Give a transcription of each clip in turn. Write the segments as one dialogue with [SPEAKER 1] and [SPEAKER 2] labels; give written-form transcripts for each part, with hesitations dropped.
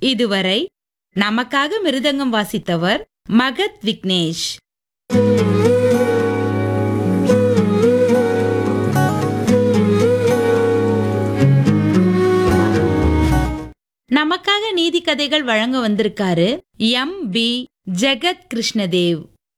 [SPEAKER 1] இதுவரை நமக்காக மிருதங்கம் வாசித்தவர் மகத் விக்னேஷ். நமக்காக நீதி கதைகள் வழங்க வந்திருக்காரு எம்.பி. ஜெகத் கிருஷ்ணதேவ்.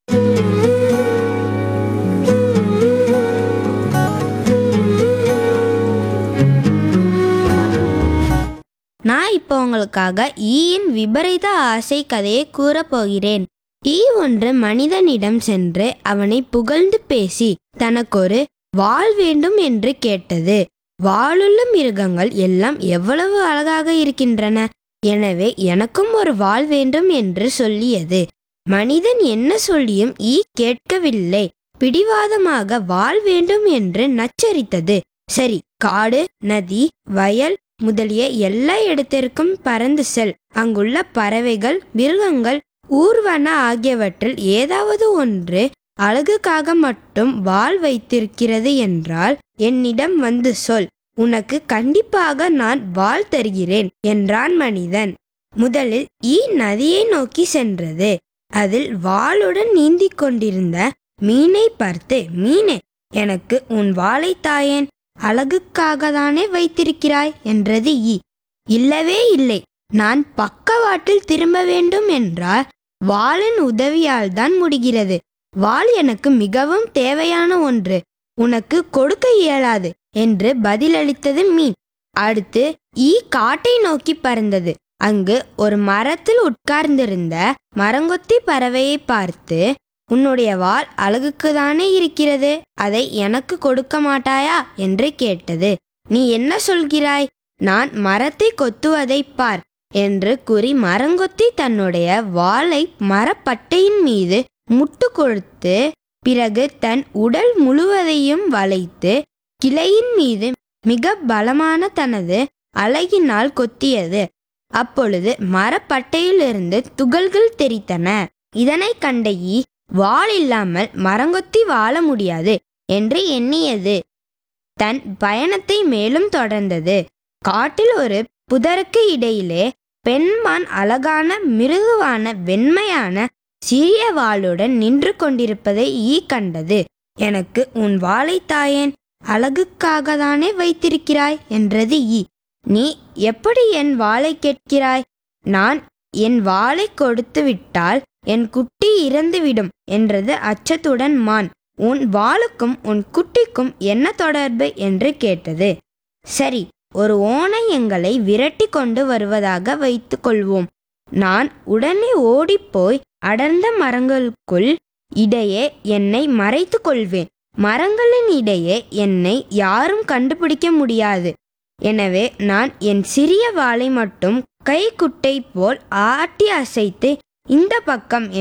[SPEAKER 2] நான் இப்போ உங்களுக்காக ஈயின் விபரீத ஆசை கதையை கூறப்போகிறேன். ஈ ஒன்று மனிதனிடம் சென்று அவனை புகழ்ந்து பேசி தனக்கொரு வாள் வேண்டும் என்று கேட்டது. வாளுள்ள மிருகங்கள் எல்லாம் எவ்வளவு அழகாக இருக்கின்றன, எனவே எனக்கும் ஒரு வாள் வேண்டும் என்று சொல்லியது. மனிதன் என்ன சொல்லியும் ஈ கேட்கவில்லை. பிடிவாதமாக வாள் வேண்டும் என்று நச்சரித்தது. சரி, காடு, நதி, வயல் முதலிய எல்லா இடத்திற்கும் பறந்து செல். அங்குள்ள பறவைகள், மிருகங்கள், ஊர்வன ஆகியவற்றில் ஏதாவது ஒன்று அழகுக்காக மட்டும் வாள் வைத்திருக்கிறது என்றால் என்னிடம் வந்து சொல். உனக்கு கண்டிப்பாக நான் வாள் தருகிறேன் என்றான் மனிதன். முதலில் ஈ நதியை நோக்கி சென்றது. அதில் வாளுடன் நீந்திக் கொண்டிருந்த மீனை பார்த்து, மீனே, எனக்கு உன் வாளை தாயேன், அழகுக்காகத்தானே வைத்திருக்கிறாய் என்றது ஈ. இல்லவே இல்லை, நான் பக்கவாட்டில் திரும்ப வேண்டும் என்றால் வாளின் உதவியால் தான் முடிகிறது. வாள் எனக்கு மிகவும் தேவையான ஒன்று, உனக்கு கொடுக்க இயலாது என்று பதிலளித்தது மீன். அடுத்து ஈ காட்டை நோக்கி பறந்தது. அங்கு ஒரு மரத்தில் உட்கார்ந்திருந்த மரங்கொத்தி பறவையை பார்த்து, உன்னுடைய வாள் அழகுக்குதானே இருக்கிறது, அதை எனக்கு கொடுக்க மாட்டாயா என்று கேட்டது. நீ என்ன சொல்கிறாய்? நான் மரத்தை கொத்துவதை பார் என்று கூறி மரங்கொத்தி தன்னுடைய வாளை மரப்பட்டையின் மீது முட்டு கொடுத்து, பிறகு தன் உடல் முழுவதையும் வளைத்து கிளையின் மீது மிக பலமான தனது அலகினால் கொத்தியது. அப்பொழுது மரப்பட்டையிலிருந்து துகள்கள் தெரித்தன. இதனை கண்ட ஈ, வாள் இல்லாமல் மரங்கொத்தி வாழ முடியாது என்று எண்ணியது. தன் பயணத்தை மேலும் தொடர்ந்தது. காட்டில் ஒரு புதருக்கு இடையிலே பெண்மான் அழகான, மிருதுவான, வெண்மையான சிறிய வாளுடன் நின்று கொண்டிருப்பதை ஈ கண்டது. எனக்கு உன் வாளை தாயேன், அழகுக்காகத்தானே வைத்திருக்கிறாய் என்றது ஈ. நீ எப்படி என் வாளை கேட்கிறாய்? நான் என் வாளை கொடுத்து விட்டால் என் குட்டி இறந்துவிடும் என்றது அச்சத்துடன் மான். உன் வாளுக்கும் உன் குட்டிக்கும் என்ன தொடர்பு என்று கேட்டது. சரி, ஒரு ஓனை எங்களை விரட்டி கொண்டு வருவதாக வைத்து கொள்வோம். நான் உடனே ஓடிப்போய் அடர்ந்த மரங்களுக்குள் இடையே என்னை மறைத்து கொள்வேன். மரங்களின் இடையே என்னை யாரும் கண்டுபிடிக்க முடியாது. எனவே நான் என் சிறிய வாளை மட்டும் கைக்குட்டை போல் ஆட்டி அசைத்து இந்த பக்கம்